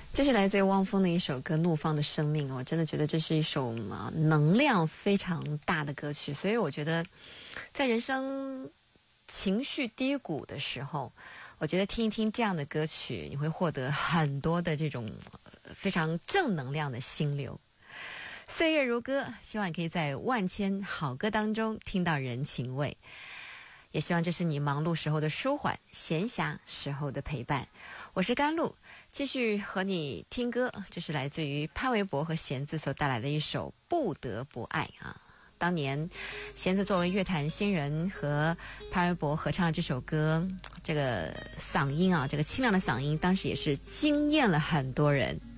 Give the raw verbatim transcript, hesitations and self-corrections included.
这是来自于汪峰的一首歌《怒放的生命》，我真的觉得这是一首啊能量非常大的歌曲，所以我觉得在人生情绪低谷的时候，我觉得听一听这样的歌曲，你会获得很多的这种非常正能量的心流。岁月如歌，希望你可以在万千好歌当中听到人情味，也希望这是你忙碌时候的舒缓，闲暇时候的陪伴。我是甘露，继续和你听歌，这是来自于潘玮柏和弦子所带来的一首《不得不爱》啊。当年弦子作为乐坛新人和潘玮柏合唱的这首歌，这个嗓音啊，这个清亮的嗓音，当时也是惊艳了很多人。